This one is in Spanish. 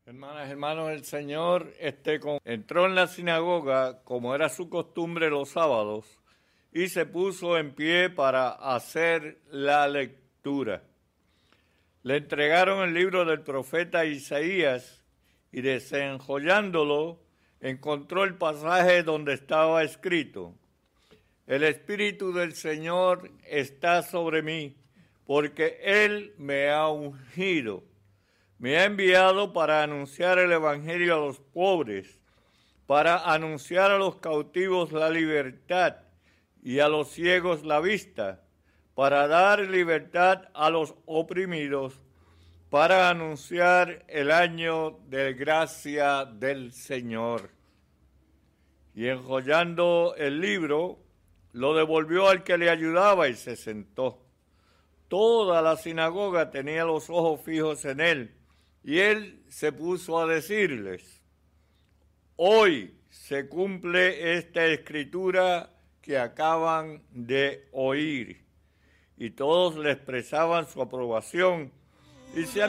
Hermanas, hermanos, el Señor entró en la sinagoga, como era su costumbre los sábados, y se puso en pie para hacer la lectura. Le entregaron el libro del profeta Isaías y desenrollándolo, encontró el pasaje donde estaba escrito: El Espíritu del Señor está sobre mí, porque Él me ha ungido. Me ha enviado para anunciar el Evangelio a los pobres, para anunciar a los cautivos la libertad y a los ciegos la vista, para dar libertad a los oprimidos, para anunciar el año de gracia del Señor. Y enrollando el libro, lo devolvió al que le ayudaba y se sentó. Toda la sinagoga tenía los ojos fijos en él. Y él se puso a decirles: hoy se cumple esta escritura que acaban de oír. Y todos le expresaban su aprobación y se